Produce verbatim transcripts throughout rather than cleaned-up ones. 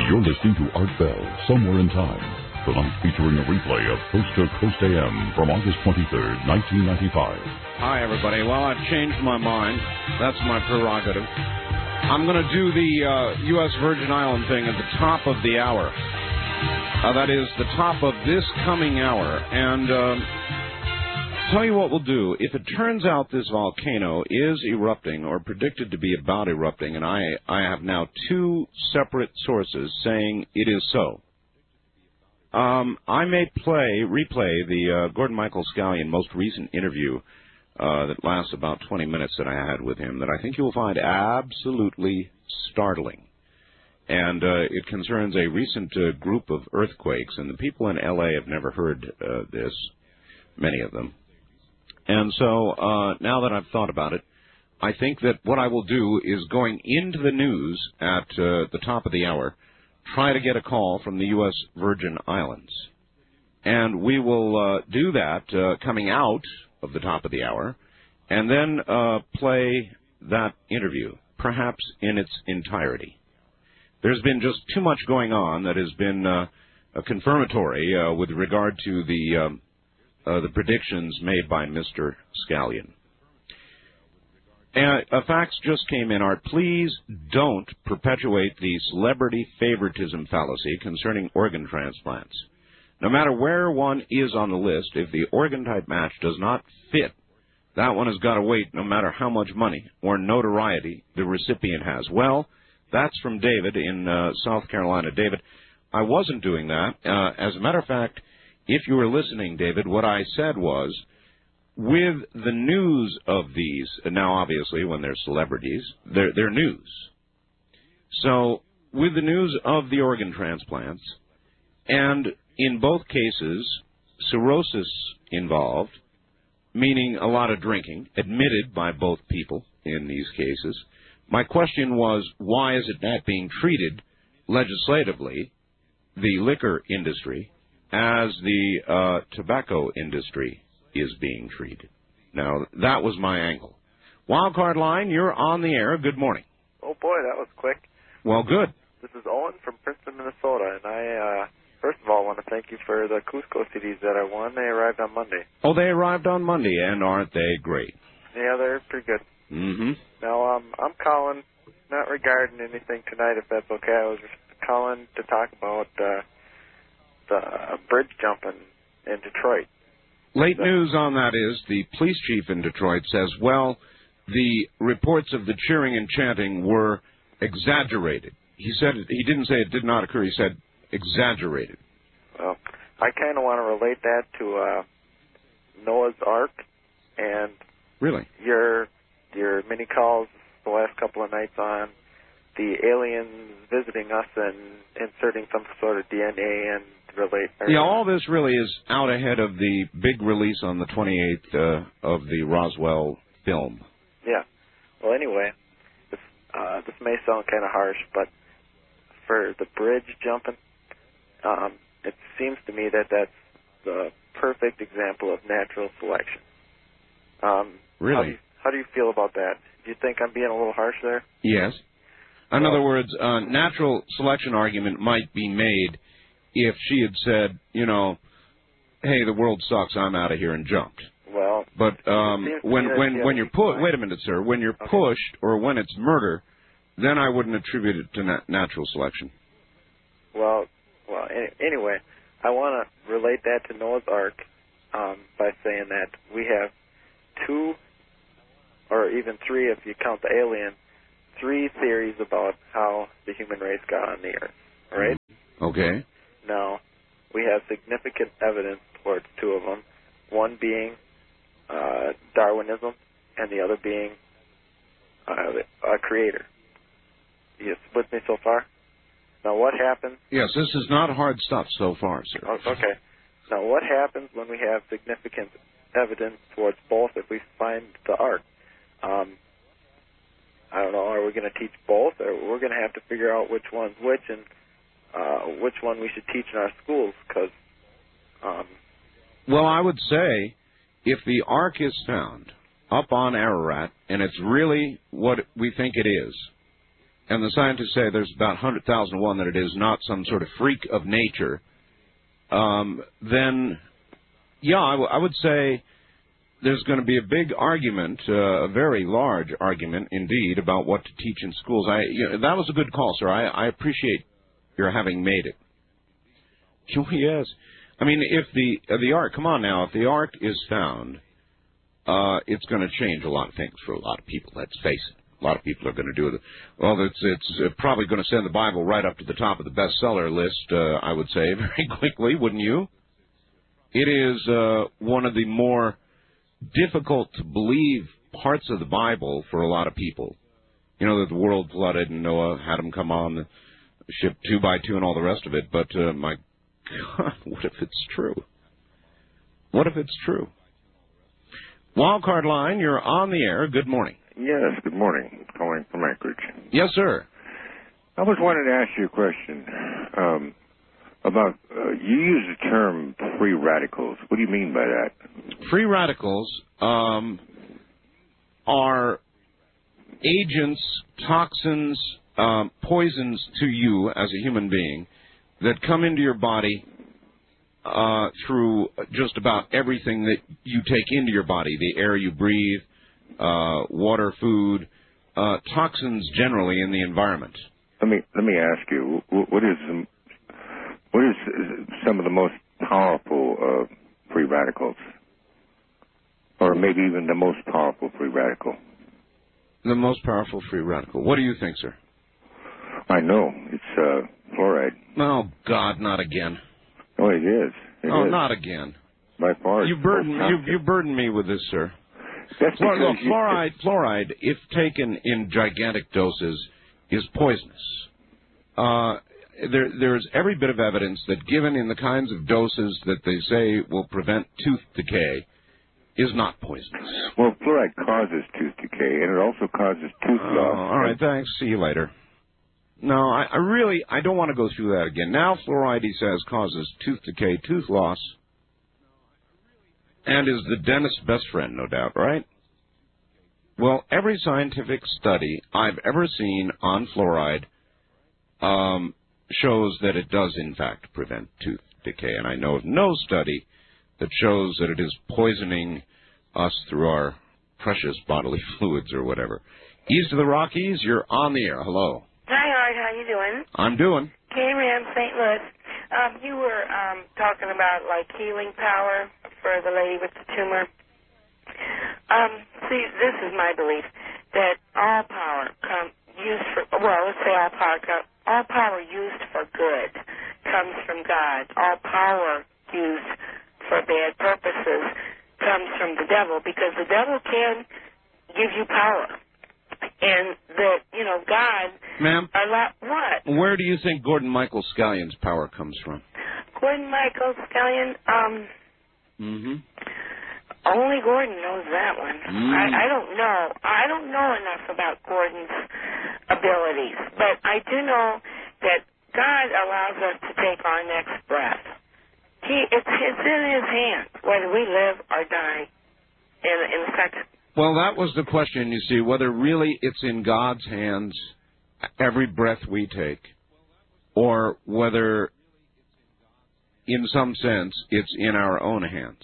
You're listening to Art Bell, Somewhere in Time, tonight featuring a replay of Coast to Coast A M from August twenty-third, nineteen ninety-five. Hi, everybody. Well, I've changed my mind. That's my prerogative. I'm going to do the uh, U S Virgin Island thing at the top of the hour. Uh, that is, the top of this coming hour. And uh, tell you what we'll do. If it turns out this volcano is erupting or predicted to be about erupting, and I, I have now two separate sources saying it is so, um, I may play, replay the uh, Gordon Michael Scallion most recent interview uh, that lasts about twenty minutes that I had with him that I think you will find absolutely startling. And uh, it concerns a recent uh, group of earthquakes, and the people in L A have never heard uh, this, many of them. And so uh, now that I've thought about it, I think that what I will do is going into the news at uh, the top of the hour, try to get a call from the U S Virgin Islands. And we will uh, do that uh, coming out of the top of the hour, and then uh, play that interview, perhaps in its entirety. There's been just too much going on that has been uh, a confirmatory uh, with regard to the um, uh, the predictions made by Mister Scallion. And a fax just came in, Art. Please don't perpetuate the celebrity favoritism fallacy concerning organ transplants. No matter where one is on the list, if the organ type match does not fit, that one has got to wait no matter how much money or notoriety the recipient has. Well, that's from David in uh, South Carolina. David, I wasn't doing that. Uh, as a matter of fact, if you were listening, David, what I said was, with the news of these, now obviously when they're celebrities, they're, they're news. So with the news of the organ transplants, and in both cases, cirrhosis involved, meaning a lot of drinking, admitted by both people in these cases, my question was, why is it not being treated legislatively, the liquor industry, as the uh, tobacco industry is being treated? Now, that was my angle. Wildcard line, you're on the air. Good morning. Oh, boy, that was quick. Well, good. This is Owen from Princeton, Minnesota, and I, uh, first of all, want to thank you for the Cusco C Ds that I won. They arrived on Monday. Oh, they arrived on Monday, and aren't they great? Yeah, they're pretty good. Mm-hmm. Now, um, I'm calling, not regarding anything tonight, if that's okay. I was just calling to talk about uh, the bridge jumping in Detroit. Late news on that is the police chief in Detroit says, well, the reports of the cheering and chanting were exaggerated. He said he didn't say it did not occur. He said exaggerated. Well, I kind of want to relate that to uh, Noah's Ark and really your your mini calls the last couple of nights on the aliens visiting us and inserting some sort of D N A and relate. Yeah, all this really is out ahead of the big release on the twenty-eighth uh, of the Roswell film. Yeah. Well, anyway, this, uh, this may sound kind of harsh, but for the bridge jumping, um, it seems to me that that's the perfect example of natural selection. Um, really? How do, you, how do you feel about that? Do you think I'm being a little harsh there? Yes. In well, other words, a natural selection argument might be made if she had said, you know, hey, the world sucks, I'm out of here, and jumped. Well, but um, when when when you're pushed, wait a minute, sir, when you're okay. pushed or when it's murder, then I wouldn't attribute it to nat- natural selection. Well, well, any, anyway, I want to relate that to Noah's Ark um, by saying that we have two, or even three if you count the alien, three theories about how the human race got on the Earth, right? Okay. Now, we have significant evidence towards two of them, one being uh, Darwinism and the other being uh, a creator. You with me so far? Now, what happens... Yes, this is not hard stuff so far, sir. Okay. Now, what happens when we have significant evidence towards both if we find the Ark? Um, I don't know, are we going to teach both, or we're going to have to figure out which one's which and uh, which one we should teach in our schools, because... Um, well, I would say if the Ark is found up on Ararat, and it's really what we think it is, and the scientists say there's about one hundred thousand to one that it is not some sort of freak of nature, um, then, yeah, I, w- I would say there's going to be a big argument, uh, a very large argument indeed, about what to teach in schools. I, you know, that was a good call, sir. I, I appreciate your having made it. Oh, yes. I mean, if the uh, the Ark, come on now, if the Ark is found, uh, it's going to change a lot of things for a lot of people, let's face it. A lot of people are going to do it. Well, it's, it's uh, probably going to send the Bible right up to the top of the bestseller list, uh, I would say, very quickly, wouldn't you? It is uh, one of the more difficult to believe parts of the Bible for a lot of people. You know, that the world flooded and Noah had them come on the ship two by two and all the rest of it, but uh, my God, what if it's true? What if it's true? Wildcard line, you're on the air. Good morning. Yes, good morning. Calling from Anchorage. Yes, sir. I was wanting to ask you a question um, about, uh, you use the term free radicals. What do you mean by that? Free radicals um, are agents, toxins, um, poisons to you as a human being that come into your body uh, through just about everything that you take into your body, the air you breathe, uh, water, food, uh, toxins generally in the environment. Let me let me ask you, what is what is some of the most powerful uh, free radicals, or maybe even the most powerful free radical? The most powerful free radical. What do you think, sir? I know it's uh, fluoride. Oh God, not again. Oh, it is. It oh, is. not again. By far, you burden you, you burden me with this, sir. That's Fluor- look, you, fluoride, fluoride, if taken in gigantic doses, is poisonous. Uh, there, there's every bit of evidence that given in the kinds of doses that they say will prevent tooth decay is not poisonous. Well, fluoride causes tooth decay, and it also causes tooth uh, loss. All right, thanks. See you later. No, I, I really, I don't want to go through that again. Now fluoride, he says, causes tooth decay, tooth loss, and is the dentist's best friend, no doubt, right? Well, every scientific study I've ever seen on fluoride um, shows that it does, in fact, prevent tooth decay. And I know of no study that shows that it is poisoning us through our precious bodily fluids or whatever. East of the Rockies, you're on the air. Hello. Hi, Art. How you doing? I'm doing. K-Ram, Saint Louis. Um, you were um, talking about, like, healing power for the lady with the tumor. Um, see, this is my belief, that all power come, used for, well, let's say all power, come, all power used for good comes from God. All power used for bad purposes comes from the devil, because the devil can give you power. And that, you know, God... Ma'am? A lot, what? Where do you think Gordon Michael Scallion's power comes from? Gordon Michael Scallion, um... Mm-hmm. Only Gordon knows that one. Mm. I, I don't know. I don't know enough about Gordon's abilities, but I do know that God allows us to take our next breath. He, it's, it's in His hands, whether we live or die in, in a second. Well, that was the question, you see, whether really it's in God's hands, every breath we take, or whether, in some sense, it's in our own hands.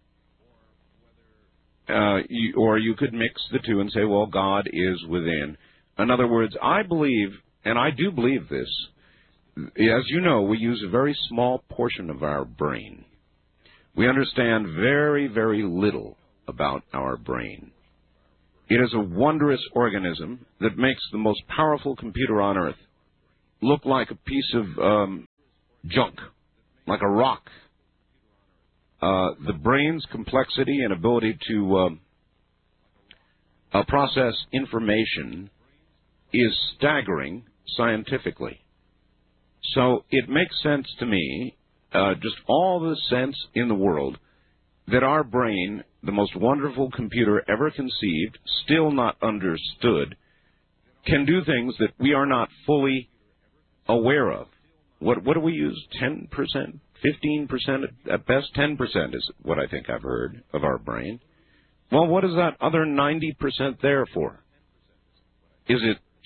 Uh, you, or you could mix the two and say, well, God is within. In other words, I believe, and I do believe this, as you know, we use a very small portion of our brain. We understand very, very little about our brain. It is a wondrous organism that makes the most powerful computer on Earth look like a piece of um, junk, like a rock. Uh, the brain's complexity and ability to uh, uh, process information is staggering scientifically. So it makes sense to me, uh, just all the sense in the world, that our brain, the most wonderful computer ever conceived, still not understood, can do things that we are not fully aware of. What, what do we use? ten percent? fifteen percent at best? ten percent is what I think I've heard of our brain. Well, what is that other ninety percent there for? Is it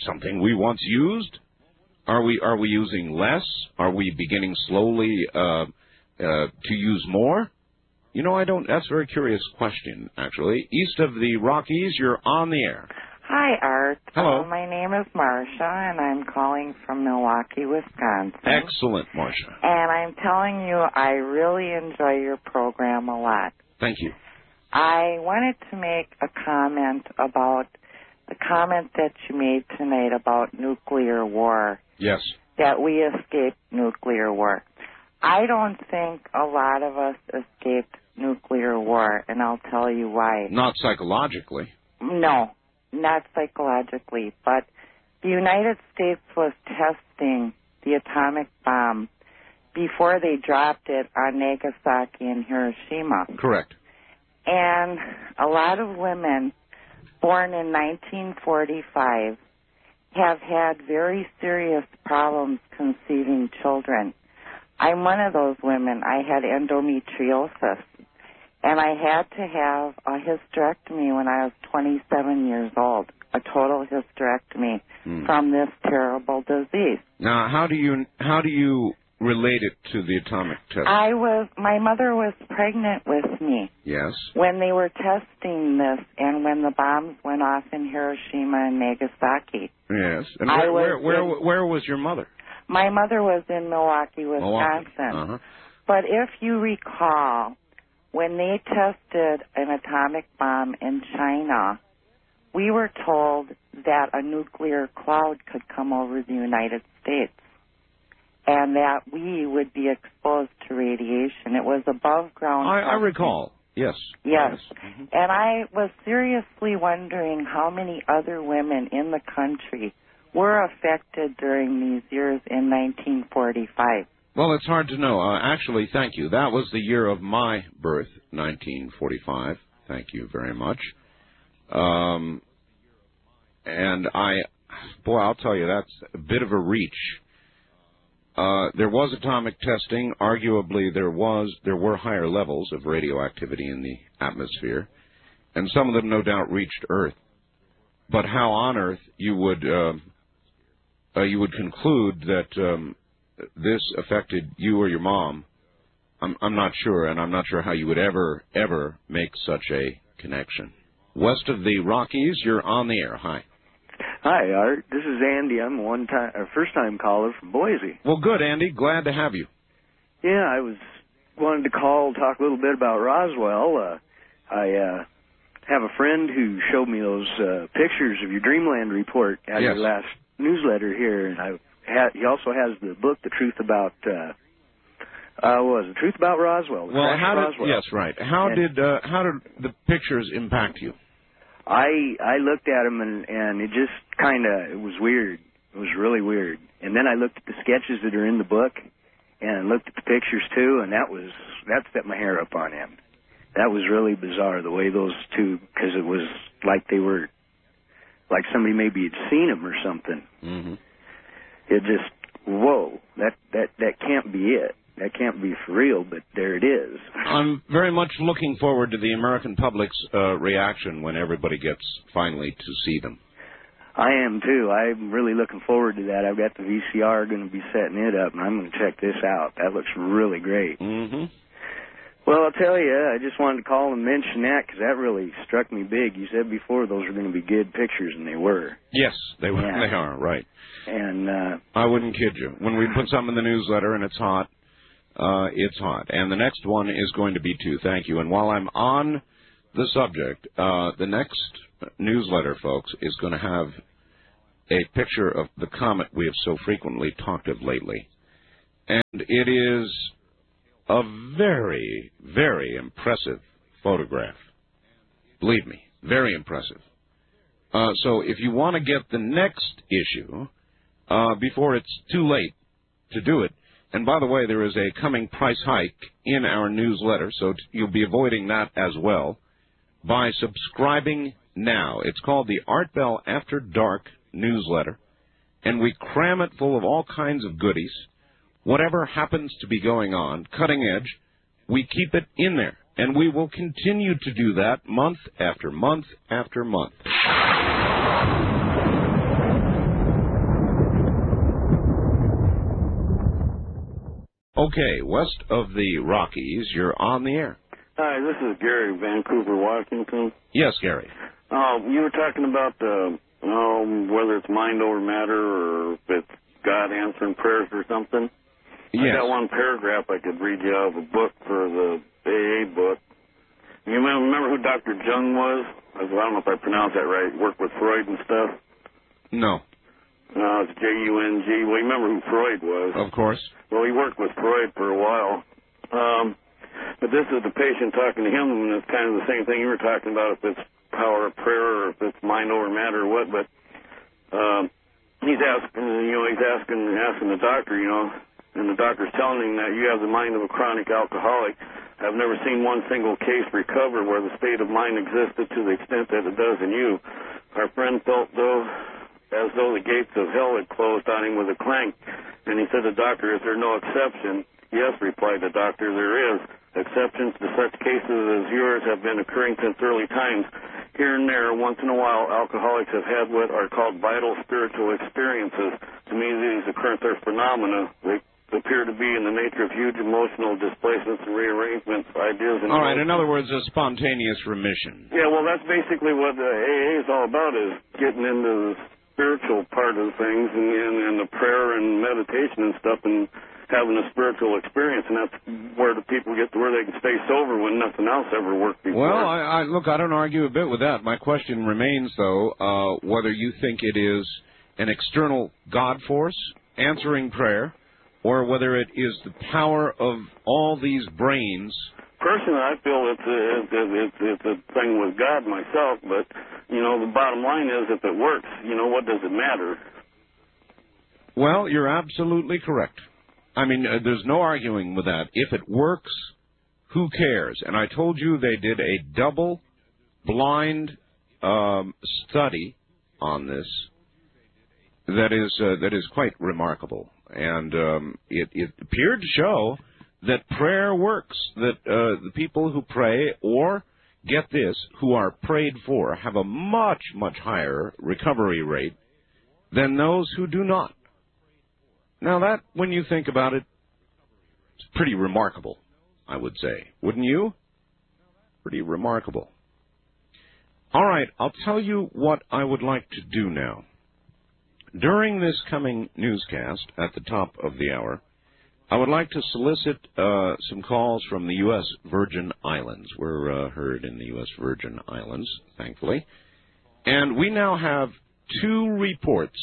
something we once used? Are we are we using less? Are we beginning slowly uh, uh, to use more? You know, I don't. That's a very curious question, actually. East of the Rockies, you're on the air. Hi, Art. Hello. Uh, my name is Marcia, and I'm calling from Milwaukee, Wisconsin. Excellent, Marcia. And I'm telling you, I really enjoy your program a lot. Thank you. I wanted to make a comment about the comment that you made tonight about nuclear war. Yes. That we escaped nuclear war. I don't think a lot of us escaped nuclear war, and I'll tell you why. Not psychologically. No, not psychologically, but the United States was testing the atomic bomb before they dropped it on Nagasaki and Hiroshima. Correct. And a lot of women born in nineteen forty-five have had very serious problems conceiving children. I'm one of those women. I had endometriosis, and I had to have a hysterectomy when I was twenty-seven years old, a total hysterectomy mm. from this terrible disease. Now, how do you how do you relate it to the atomic test? I was, my mother was pregnant with me. Yes. When they were testing this and when the bombs went off in Hiroshima and Nagasaki. Yes. And where, I was where, where, in, where was your mother? My mother was in Milwaukee, Wisconsin. Milwaukee. Uh-huh. But if you recall, when they tested an atomic bomb in China, we were told that a nuclear cloud could come over the United States and that we would be exposed to radiation. It was above ground. I, I recall, yes. Yes. yes. Mm-hmm. And I was seriously wondering how many other women in the country were affected during these years in nineteen forty-five. Well, it's hard to know. Uh, actually, thank you. That was the year of my birth, nineteen forty-five. Thank you very much. Um, and I, boy, I'll tell you, that's a bit of a reach. Uh, there was atomic testing. Arguably, there was there were higher levels of radioactivity in the atmosphere, and some of them, no doubt, reached Earth. But how on Earth you would uh, uh, you would conclude that um, this affected you or your mom, I'm, I'm not sure, and I'm not sure how you would ever ever make such a connection. West of the Rockies, you're on the air. Hi. Hi, Art. This is Andy. I'm a one time, a first time caller from Boise. Well, good, Andy. Glad to have you. Yeah, I was wanted to call, talk a little bit about Roswell. Uh, I uh, have a friend who showed me those uh, pictures of your Dreamland report at yes. your last newsletter here, and I had, he also has the book, The Truth About. Uh, uh, what was it? Truth About Roswell. Well, how did Roswell. yes, right? How and, did uh, how did the pictures impact you? I I looked at them and and it just kind of it was weird. It was really weird. And then I looked at the sketches that are in the book, and looked at the pictures too, and that was that set my hair up on end. That was really bizarre the way those two, because it was like they were like somebody maybe had seen them or something. Mm-hmm. It just whoa, that that that can't be it. That can't be for real, but there it is. I'm very much looking forward to the American public's uh, reaction when everybody gets finally to see them. I am, too. I'm really looking forward to that. I've got the V C R going to be setting it up, and I'm going to check this out. That looks really great. Mm-hmm. Well, I'll tell you, I just wanted to call and mention that because that really struck me big. You said before those were going to be good pictures, and they were. Yes, they were. Yeah. They are, right. And uh, I wouldn't kid you. When we put something in the newsletter and it's hot, Uh, it's hot. And the next one is going to be too. Thank you. And while I'm on the subject, uh, the next newsletter, folks, is going to have a picture of the comet we have so frequently talked of lately. And it is a very, very impressive photograph. Believe me, very impressive. Uh, so if you want to get the next issue uh, before it's too late to do it, and by the way, there is a coming price hike in our newsletter, so you'll be avoiding that as well by subscribing now. It's called the Art Bell After Dark newsletter, and we cram it full of all kinds of goodies. Whatever happens to be going on, cutting edge, we keep it in there, and we will continue to do that month after month after month. Okay, west of the Rockies, you're on the air. Hi, this is Gary, Vancouver, Washington. Yes, Gary. Uh, you were talking about the, um, whether it's mind over matter or if it's God answering prayers or something. Yes. I got one paragraph I could read you out of a book for the A A book. You remember who Doctor Jung was? I don't know if I pronounced that right. He worked with Freud and stuff. No. No, it's J U N G. Well, you remember who Freud was? Of course. Well, he worked with Freud for a while. Um, but this is the patient talking to him, and it's kind of the same thing you were talking about, if it's power of prayer or if it's mind over matter or what. But um, he's asking, you know, he's asking, asking the doctor, you know, and the doctor's telling him that you have the mind of a chronic alcoholic. I've never seen one single case recover where the state of mind existed to the extent that it does in you. Our friend felt, though, as though the gates of hell had closed on him with a clank. And he said, the doctor, is there no exception? Yes, replied the doctor, there is. Exceptions to such cases as yours have been occurring since early times. Here and there, once in a while, alcoholics have had what are called vital spiritual experiences. To me, these occurrences are phenomena. They appear to be in the nature of huge emotional displacements and rearrangements, ideas, and... All right, in other words, a spontaneous remission. Yeah, well, that's basically what the A A is all about, is getting into the spiritual part of things and, and, and the prayer and meditation and stuff and having a spiritual experience, and that's where the people get to where they can stay sober when nothing else ever worked before. Well, I, I, look, I don't argue a bit with that. My question remains, though, uh, whether you think it is an external God force answering prayer or whether it is the power of all these brains. Personally, I feel it's a, it's, it's a thing with God myself, but, you know, the bottom line is if it works, you know, what does it matter? Well, you're absolutely correct. I mean, uh, there's no arguing with that. If it works, who cares? And I told you they did a double-blind um, study on this that is uh, that is quite remarkable. And um, it, it appeared to show that prayer works, that uh, the people who pray or, get this, who are prayed for have a much, much higher recovery rate than those who do not. Now that, when you think about it, it's pretty remarkable, I would say. Wouldn't you? Pretty remarkable. All right, I'll tell you what I would like to do now. During this coming newscast at the top of the hour, I would like to solicit uh, some calls from the U S Virgin Islands. We're uh, heard in the U S Virgin Islands, thankfully. And we now have two reports.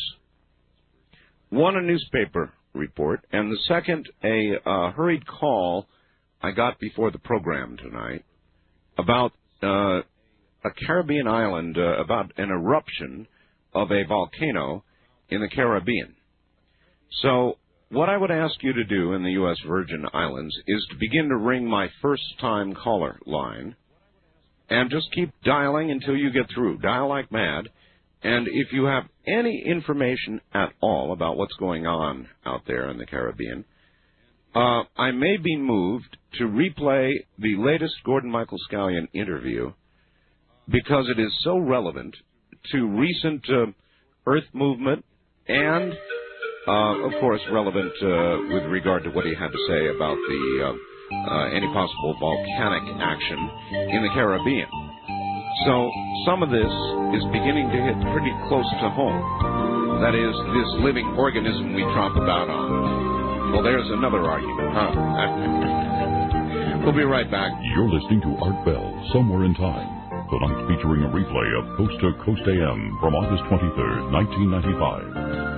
One, a newspaper report, and the second, a uh, hurried call I got before the program tonight about uh, a Caribbean island, uh, about an eruption of a volcano in the Caribbean. So what I would ask you to do in the U S Virgin Islands is to begin to ring my first-time caller line and just keep dialing until you get through. Dial like mad. And if you have any information at all about what's going on out there in the Caribbean, uh, I may be moved to replay the latest Gordon Michael Scallion interview because it is so relevant to recent uh, Earth movement and, uh, of course, relevant uh, with regard to what he had to say about the uh, uh, any possible volcanic action in the Caribbean. So some of this is beginning to hit pretty close to home. That is, this living organism we tromp about on. Well, there's another argument, huh? We'll be right back. You're listening to Art Bell, Somewhere in Time. Tonight featuring a replay of Coast to Coast A M from August twenty-third, nineteen ninety-five.